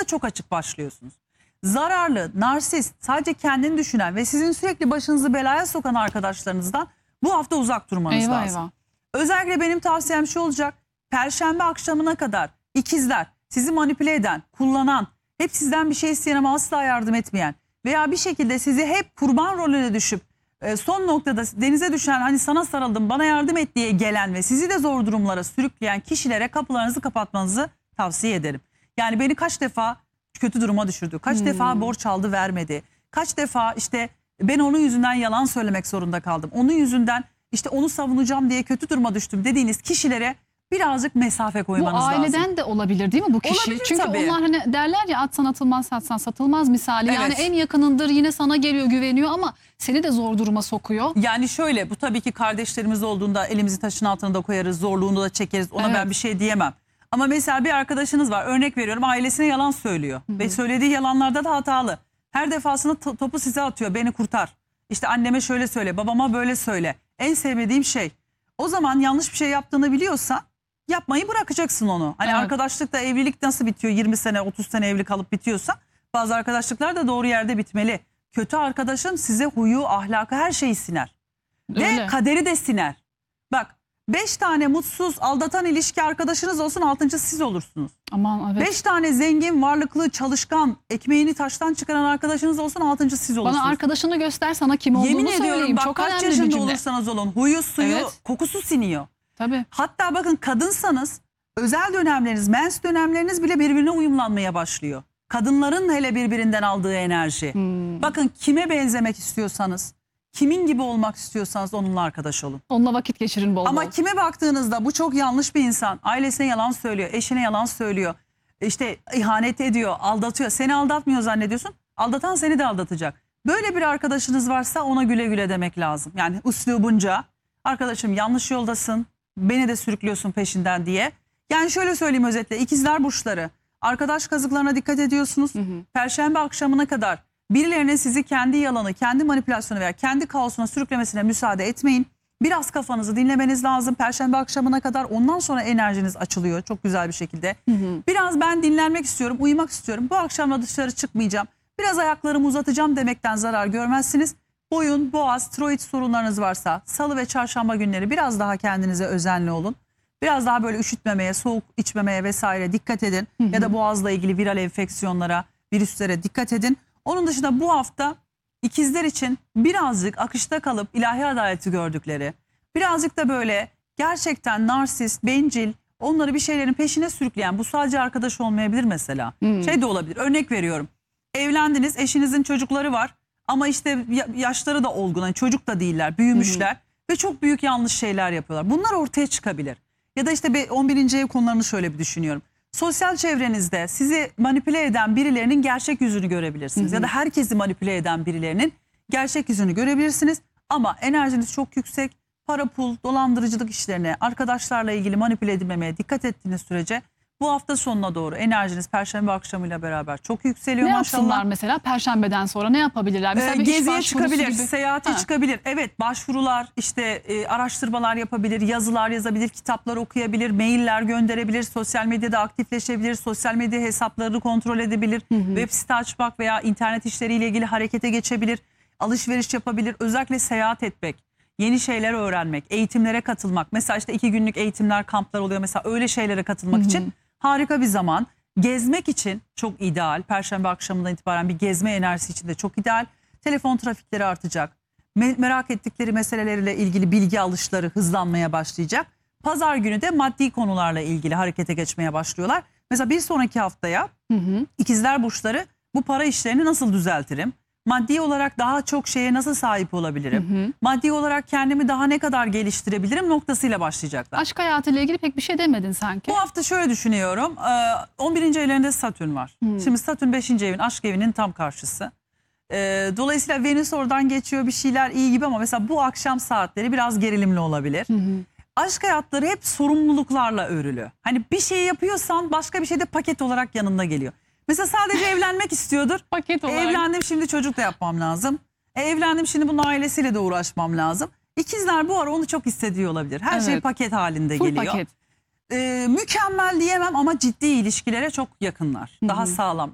çok açık başlıyorsunuz. Zararlı, narsist, sadece kendini düşünen ve sizin sürekli başınızı belaya sokan arkadaşlarınızdan bu hafta uzak durmanız Eyvah lazım. eyvah. Özellikle benim tavsiyem şu olacak. Perşembe akşamına kadar ikizler, sizi manipüle eden, kullanan, hep sizden bir şey isteyen ama asla yardım etmeyen veya bir şekilde sizi hep kurban rolüne düşüp son noktada denize düşen, hani sana sarıldım bana yardım et diye gelen ve sizi de zor durumlara sürükleyen kişilere kapılarınızı kapatmanızı tavsiye ederim. Yani beni kaç defa kötü duruma düşürdü, kaç defa borç aldı vermedi, kaç defa işte ben onun yüzünden yalan söylemek zorunda kaldım, onun yüzünden işte onu savunacağım diye kötü duruma düştüm dediğiniz kişilere birazcık mesafe Bu koymanız lazım. aileden de olabilir değil mi bu kişi? Olabilir Çünkü tabii. onlar hani derler ya atsan atılmaz satsan satılmaz misali. Yani Evet. en yakınındır, yine sana geliyor, güveniyor ama seni de zor duruma sokuyor. Yani şöyle, bu tabii ki kardeşlerimiz olduğunda elimizi taşın altına da koyarız, zorluğunu da çekeriz, ona Evet. ben bir şey diyemem. Ama mesela bir arkadaşınız var, örnek veriyorum, ailesine yalan söylüyor ve söylediği yalanlarda da hatalı. Her defasında topu size atıyor, beni kurtar. İşte anneme şöyle söyle, babama böyle söyle. En sevmediğim şey. O zaman yanlış bir şey yaptığını biliyorsan yapmayı bırakacaksın onu. Hani Evet. arkadaşlıkta, evlilik nasıl bitiyor? 20 sene 30 sene evli kalıp bitiyorsa bazı arkadaşlıklar da doğru yerde bitmeli. Kötü arkadaşın size huyu, ahlakı, her şeyi siner. Ve Öyle. kaderi de siner. Bak, 5 tane mutsuz, aldatan ilişki arkadaşınız olsun, 6. siz olursunuz. Aman evet. 5 tane zengin, varlıklı, çalışkan, ekmeğini taştan çıkaran arkadaşınız olsun, 6. siz olursunuz. Bana arkadaşını göster, sana kim olduğunu Yemin söyleyeyim. ediyorum bak, Çok kaç önemli bir yaşında cümle. olursanız olun, huyu, suyu, Evet. kokusu siniyor. Tabii. Hatta bakın, kadınsanız özel dönemleriniz, mens dönemleriniz bile birbirine uyumlanmaya başlıyor. Kadınların hele birbirinden aldığı enerji. Bakın, kime benzemek istiyorsanız, kimin gibi olmak istiyorsanız onunla arkadaş olun. Onunla vakit geçirin bol Ama bol. kime baktığınızda bu çok yanlış bir insan, ailesine yalan söylüyor, eşine yalan söylüyor, işte ihanet ediyor, aldatıyor. Seni aldatmıyor zannediyorsun, aldatan seni de aldatacak. Böyle bir arkadaşınız varsa ona güle güle demek lazım. Yani üslubunca, arkadaşım yanlış yoldasın, beni de sürüklüyorsun peşinden diye. Yani şöyle söyleyeyim özetle, ikizler burçları, arkadaş kazıklarına dikkat ediyorsunuz. Perşembe akşamına kadar birilerine sizi kendi yalanı, kendi manipülasyonu veya kendi kaosuna sürüklemesine müsaade etmeyin. Biraz kafanızı dinlemeniz lazım Perşembe akşamına kadar. Ondan sonra enerjiniz açılıyor çok güzel bir şekilde. Biraz ben dinlenmek istiyorum, uyumak istiyorum. Bu akşam da dışarı çıkmayacağım, biraz ayaklarımı uzatacağım demekten zarar görmezsiniz. Boyun, boğaz, tiroid sorunlarınız varsa salı ve çarşamba günleri biraz daha kendinize özenli olun. Biraz daha böyle üşütmemeye, soğuk içmemeye vesaire dikkat edin. Ya da boğazla ilgili viral enfeksiyonlara, virüslere dikkat edin. Onun dışında bu hafta ikizler için birazcık akışta kalıp ilahi adaleti gördükleri, birazcık da böyle gerçekten narsist, bencil, onları bir şeylerin peşine sürükleyen, bu sadece arkadaş olmayabilir mesela. Şey de olabilir, örnek veriyorum. Evlendiniz, eşinizin çocukları var ama işte yaşları da olgun, yani çocuk da değiller, büyümüşler ve çok büyük yanlış şeyler yapıyorlar. Bunlar ortaya çıkabilir. Ya da işte 11. ev konularını şöyle bir düşünüyorum. Sosyal çevrenizde sizi manipüle eden birilerinin gerçek yüzünü görebilirsiniz. Ya da herkesi manipüle eden birilerinin gerçek yüzünü görebilirsiniz. Ama enerjiniz çok yüksek. Para, pul, dolandırıcılık işlerine, arkadaşlarla ilgili manipüle edilmemeye dikkat ettiğiniz sürece bu hafta sonuna doğru enerjiniz Perşembe akşamıyla beraber çok yükseliyor Ne maşallah. yapsınlar mesela Perşembeden sonra, ne yapabilirler? Mesela bir iş Geziye başvurusu çıkabilir, gibi. seyahate Ha. çıkabilir. Evet, başvurular, işte araştırmalar yapabilir, yazılar yazabilir, kitaplar okuyabilir, mailler gönderebilir, sosyal medyada aktifleşebilir, sosyal medya hesaplarını kontrol edebilir, web site açmak veya internet işleriyle ilgili harekete geçebilir, alışveriş yapabilir, özellikle seyahat etmek, yeni şeyler öğrenmek, eğitimlere katılmak. Mesela işte 2 günlük eğitimler, kamplar oluyor mesela, öyle şeylere katılmak için harika bir zaman. Gezmek için çok ideal. Perşembe akşamından itibaren bir gezme enerjisi için de çok ideal. Telefon trafikleri artacak. Merak ettikleri meselelerle ilgili bilgi alışları hızlanmaya başlayacak. Pazar günü de maddi konularla ilgili harekete geçmeye başlıyorlar. Mesela bir sonraki haftaya ikizler burçları, bu para işlerini nasıl düzeltirim? Maddi olarak daha çok şeye nasıl sahip olabilirim? Maddi olarak kendimi daha ne kadar geliştirebilirim noktasıyla başlayacaklar. Aşk hayatıyla ilgili pek bir şey demedin sanki. Bu hafta şöyle düşünüyorum. 11. evlerinde Satürn var. Şimdi Satürn 5. evin, aşk evinin tam karşısı. Dolayısıyla Venüs oradan geçiyor, bir şeyler iyi gibi ama mesela bu akşam saatleri biraz gerilimli olabilir. Aşk hayatları hep sorumluluklarla örülü. Hani bir şey yapıyorsan başka bir şey de paket olarak yanında geliyor. Mesela sadece evlenmek istiyordur. Paket olarak. Evlendim, şimdi çocuk da yapmam lazım. Evlendim, şimdi bunun ailesiyle de uğraşmam lazım. İkizler bu ara onu çok hissediyor olabilir. Her şey Evet. paket halinde Full geliyor. paket. Mükemmel diyemem ama ciddi ilişkilere çok yakınlar. Daha sağlam